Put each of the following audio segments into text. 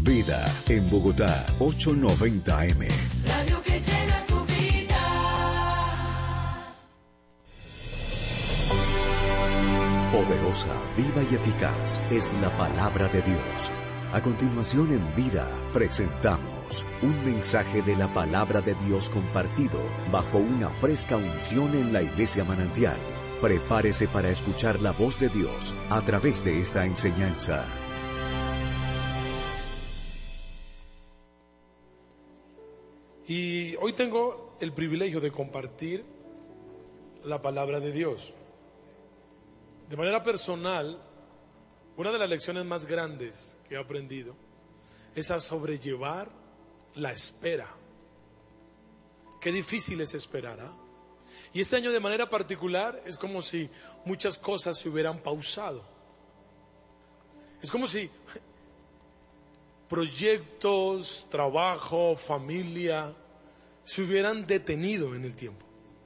Vida en Bogotá, 890 AM. Radio que llena tu vida. Poderosa, viva y eficaz es la palabra de Dios. A continuación en Vida presentamos un mensaje de la palabra de Dios compartido bajo una fresca unción en la Iglesia Manantial. Prepárese para escuchar la voz de Dios a través de esta enseñanza. Y hoy tengo el privilegio de compartir la palabra de Dios. De manera personal, una de las lecciones más grandes que he aprendido es a sobrellevar la espera. Qué difícil es esperar, ¿ah? Y este año de manera particular es como si muchas cosas se hubieran pausado. Es como si proyectos, trabajo, familia se hubieran detenido en el tiempo.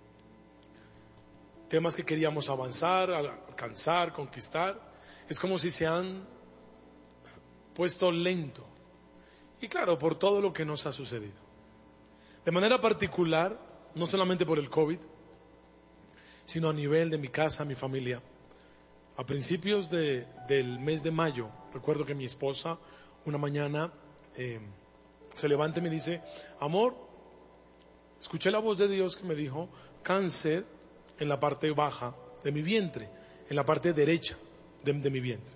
Temas que queríamos avanzar, alcanzar, conquistar, es como si se han puesto lento. Y claro, por todo lo que nos ha sucedido. De manera particular, no solamente por el COVID, sino a nivel de mi casa, mi familia. A principios del mes de mayo, recuerdo que mi esposa una mañana se levanta y me dice: amor, escuché la voz de Dios que me dijo cáncer en la parte baja de mi vientre, en la parte derecha de mi vientre.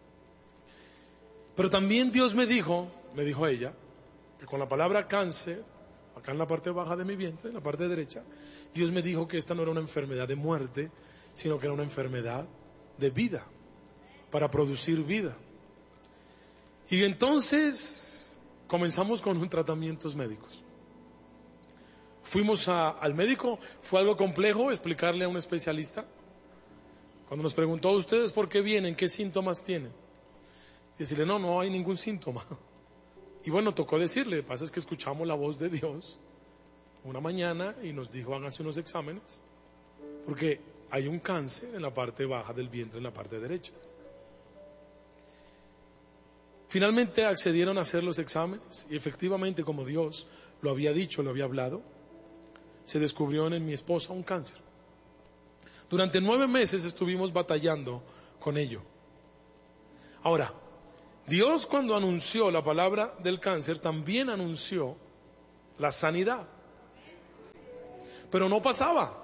Pero también Dios me dijo ella, que con la palabra cáncer, acá en la parte baja de mi vientre, en la parte derecha, Dios me dijo que esta no era una enfermedad de muerte, sino que era una enfermedad de vida, para producir vida. Y entonces comenzamos con tratamientos médicos. Fuimos al médico, fue algo complejo explicarle a un especialista. Cuando nos preguntó: ¿ustedes por qué vienen? ¿Qué síntomas tienen? Y decirle: no hay ningún síntoma. Y bueno, tocó decirle: pasa es que escuchamos la voz de Dios una mañana y nos dijo: háganse unos exámenes, porque hay un cáncer en la parte baja del vientre, en la parte derecha. Finalmente accedieron a hacer los exámenes y efectivamente, como Dios lo había dicho, lo había hablado, se descubrió en mi esposa un cáncer. Durante 9 meses estuvimos batallando con ello. Ahora, Dios, cuando anunció la palabra del cáncer, también anunció la sanidad. Pero no pasaba.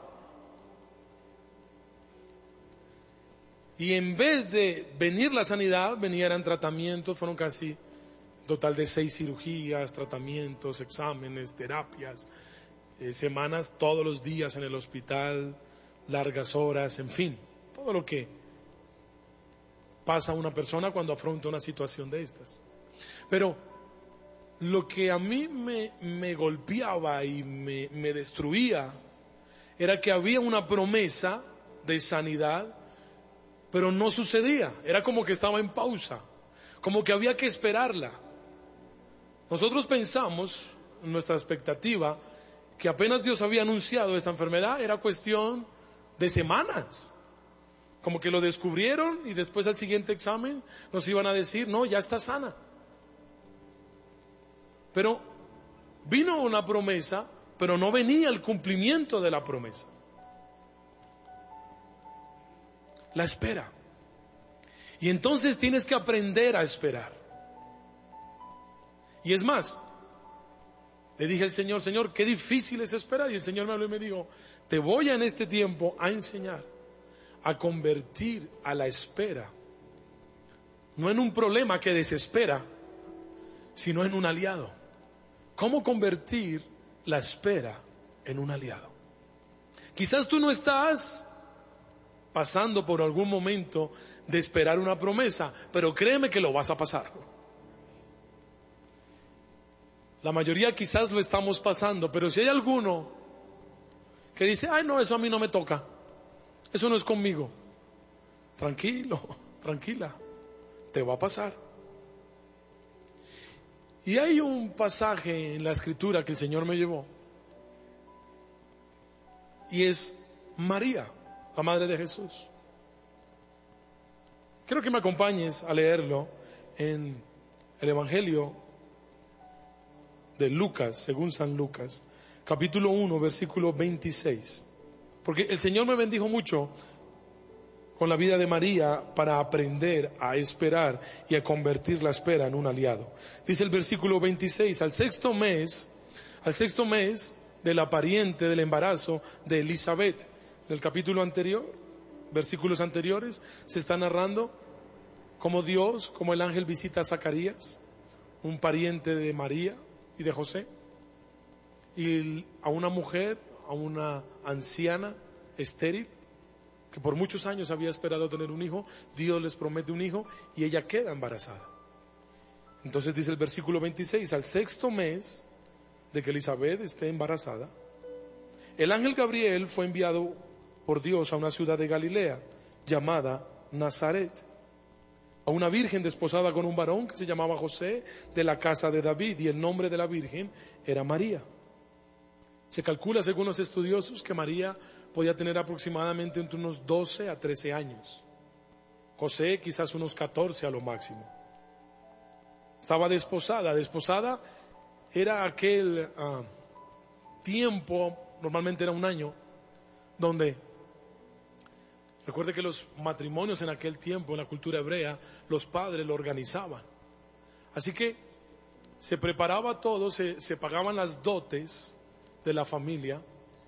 Y en vez de venir la sanidad, venían tratamientos. Fueron casi total de 6 cirugías, tratamientos, exámenes, terapias, semanas todos los días en el hospital, largas horas, en fin, todo lo que pasa a una persona cuando afronta una situación de estas. Pero lo que a mí me golpeaba y me destruía era que había una promesa de sanidad, pero no sucedía. Era como que estaba en pausa, como que había que esperarla. Nosotros pensamos, en nuestra expectativa, que apenas Dios había anunciado esta enfermedad, era cuestión de semanas. Como que lo descubrieron y después al siguiente examen nos iban a decir: no, ya está sana. Pero vino una promesa, pero no venía el cumplimiento de la promesa. La espera. Y entonces tienes que aprender a esperar. Y es más, le dije al Señor: Señor, qué difícil es esperar. Y el Señor me habló y me dijo: te voy en este tiempo a enseñar a convertir a la espera, no en un problema que desespera, sino en un aliado. ¿Cómo convertir la espera en un aliado? Quizás tú no estás pasando por algún momento de esperar una promesa, pero créeme que lo vas a pasar. La mayoría quizás lo estamos pasando, pero si hay alguno que dice: ay, no, eso a mí no me toca, eso no es conmigo, tranquilo, tranquila, te va a pasar. Y hay un pasaje en la Escritura que el Señor me llevó, y es María, la madre de Jesús. Quiero que me acompañes a leerlo en el Evangelio de Lucas, según San Lucas, capítulo 1, versículo 26. Porque el Señor me bendijo mucho con la vida de María para aprender a esperar y a convertir la espera en un aliado. Dice el versículo 26, al sexto mes de la pariente del embarazo de Elizabeth. En el capítulo anterior, versículos anteriores, se está narrando cómo Dios, cómo el ángel visita a Zacarías, un pariente de María y de José, y a una mujer, a una anciana estéril, que por muchos años había esperado tener un hijo. Dios les promete un hijo y ella queda embarazada. Entonces dice el versículo 26, al sexto mes de que Elizabeth esté embarazada, el ángel Gabriel fue enviado por Dios a una ciudad de Galilea llamada Nazaret, a una virgen desposada con un varón que se llamaba José, de la casa de David, y el nombre de la virgen era María. Se calcula, según los estudiosos, que María podía tener aproximadamente entre unos 12 a 13 años. José quizás unos 14 a lo máximo. Estaba desposada. Desposada era aquel tiempo, normalmente era un año, donde, recuerde que los matrimonios en aquel tiempo, en la cultura hebrea, los padres lo organizaban. Así que se preparaba todo, se pagaban las dotes de la familia,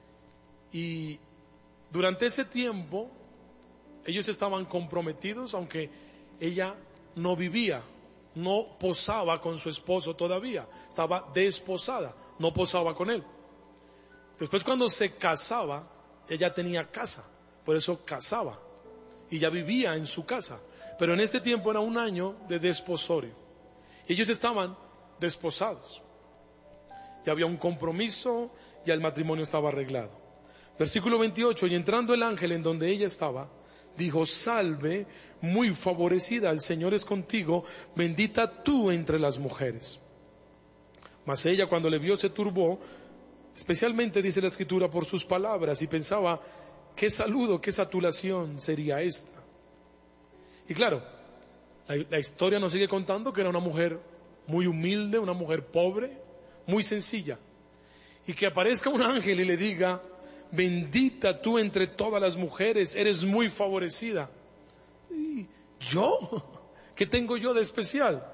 y durante ese tiempo ellos estaban comprometidos, aunque ella no vivía, no posaba con su esposo todavía, estaba desposada, no posaba con él. Después, cuando se casaba, ella tenía casa, por eso casaba, y ya vivía en su casa, pero en este tiempo era un año de desposorio. Ellos estaban desposados, ya había un compromiso, ya el matrimonio estaba arreglado. Versículo 28, y entrando el ángel en donde ella estaba, dijo: salve, muy favorecida, el Señor es contigo, bendita tú entre las mujeres. Mas ella, cuando le vio, se turbó, especialmente, dice la Escritura, por sus palabras, y pensaba: qué saludo, qué saturación sería esta. Y claro, la historia nos sigue contando que era una mujer muy humilde, una mujer pobre, muy sencilla, y que aparezca un ángel y le diga: bendita tú entre todas las mujeres, eres muy favorecida. ¿Y yo? ¿Qué tengo yo de especial?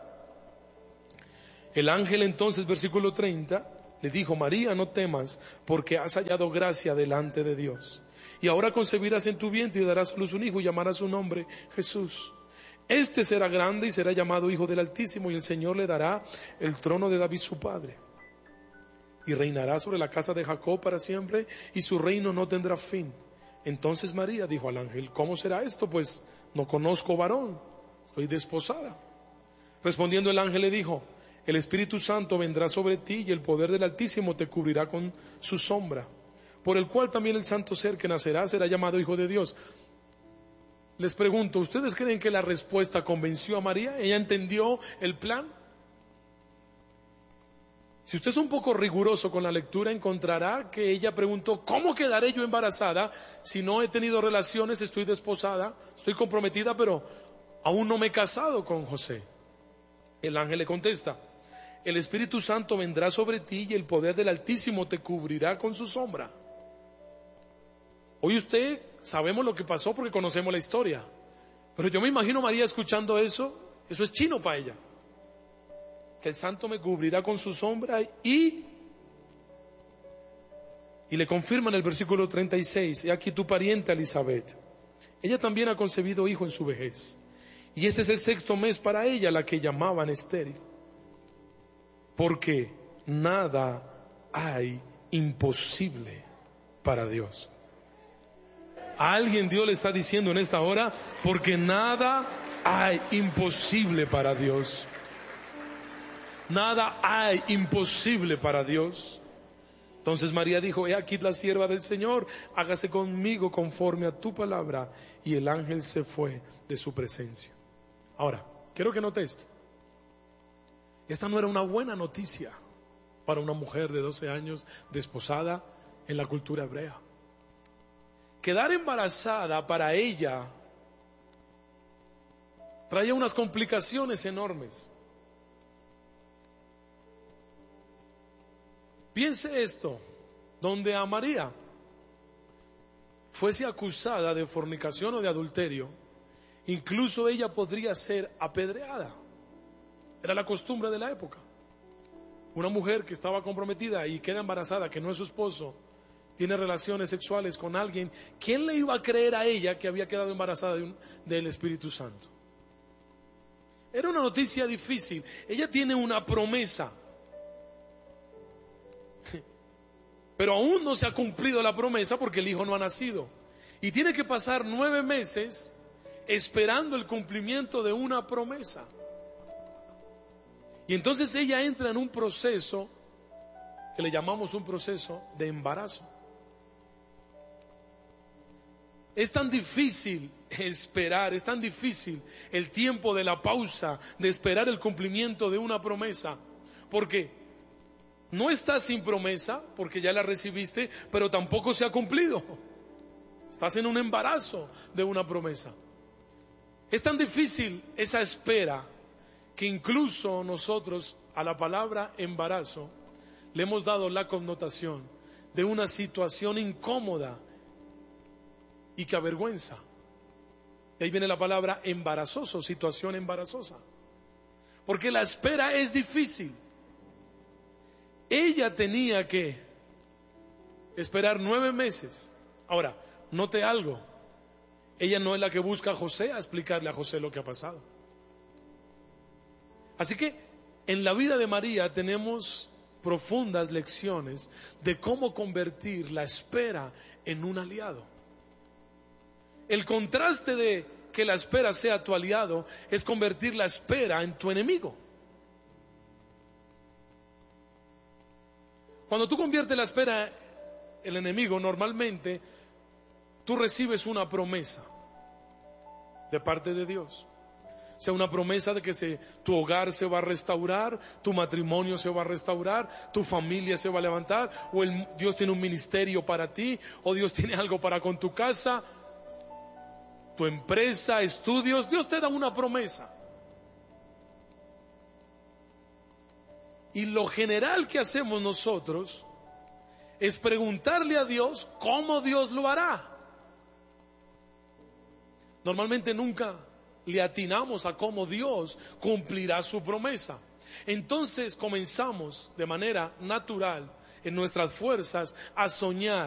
El ángel entonces, versículo 30, le dijo: María, no temas, porque has hallado gracia delante de Dios. Y ahora concebirás en tu vientre y darás a luz un hijo y llamarás su nombre Jesús. Este será grande y será llamado Hijo del Altísimo, y el Señor le dará el trono de David su padre. Y reinará sobre la casa de Jacob para siempre, y su reino no tendrá fin. Entonces María dijo al ángel: ¿cómo será esto? Pues no conozco varón, estoy desposada. Respondiendo el ángel le dijo: el Espíritu Santo vendrá sobre ti, y el poder del Altísimo te cubrirá con su sombra, por el cual también el santo ser que nacerá será llamado Hijo de Dios. Les pregunto, ¿ustedes creen que la respuesta convenció a María? ¿Ella entendió el plan? Si usted es un poco riguroso con la lectura, encontrará que ella preguntó: ¿cómo quedaré yo embarazada si no he tenido relaciones, estoy desposada, estoy comprometida, pero aún no me he casado con José? El ángel le contesta: el Espíritu Santo vendrá sobre ti y el poder del Altísimo te cubrirá con su sombra. Hoy usted, sabemos lo que pasó porque conocemos la historia, pero yo me imagino María escuchando eso es chino para ella. Que el santo me cubrirá con su sombra, y le confirma en el versículo 36, he aquí tu pariente Elizabeth, ella también ha concebido hijo en su vejez, y este es el sexto mes para ella, la que llamaban estéril, porque nada hay imposible para Dios. A alguien Dios le está diciendo en esta hora: porque nada hay imposible para Dios. Nada hay imposible para Dios. Entonces María dijo: he aquí la sierva del Señor, hágase conmigo conforme a tu palabra. Y el ángel se fue de su presencia. Ahora, quiero que note esto. Esta no era una buena noticia para una mujer de 12 años desposada en la cultura hebrea. Quedar embarazada para ella traía unas complicaciones enormes. Piense esto, donde a María fuese acusada de fornicación o de adulterio, incluso ella podría ser apedreada. Era la costumbre de la época. Una mujer que estaba comprometida y queda embarazada, que no es su esposo, tiene relaciones sexuales con alguien, ¿quién le iba a creer a ella que había quedado embarazada del Espíritu Santo? Era una noticia difícil. Ella tiene una promesa, pero aún no se ha cumplido la promesa porque el hijo no ha nacido. Y tiene que pasar 9 meses esperando el cumplimiento de una promesa. Y entonces ella entra en un proceso que le llamamos un proceso de embarazo. Es tan difícil esperar, es tan difícil el tiempo de la pausa, de esperar el cumplimiento de una promesa, porque no estás sin promesa, porque ya la recibiste, pero tampoco se ha cumplido. Estás en un embarazo de una promesa. Es tan difícil esa espera que incluso nosotros a la palabra embarazo le hemos dado la connotación de una situación incómoda y que avergüenza. De ahí viene la palabra embarazoso, situación embarazosa. Porque la espera es difícil. Ella tenía que esperar 9 meses. Ahora, note algo. Ella no es la que busca a José a explicarle a José lo que ha pasado. Así que en la vida de María tenemos profundas lecciones de cómo convertir la espera en un aliado. El contraste de que la espera sea tu aliado es convertir la espera en tu enemigo. Cuando tú conviertes la espera en el enemigo, normalmente tú recibes una promesa de parte de Dios. O sea, una promesa de que tu hogar se va a restaurar, tu matrimonio se va a restaurar, tu familia se va a levantar, o Dios tiene un ministerio para ti, o Dios tiene algo para con tu casa, tu empresa, estudios. Dios te da una promesa. Y lo general que hacemos nosotros es preguntarle a Dios cómo Dios lo hará. Normalmente nunca le atinamos a cómo Dios cumplirá su promesa. Entonces comenzamos de manera natural, en nuestras fuerzas, a soñar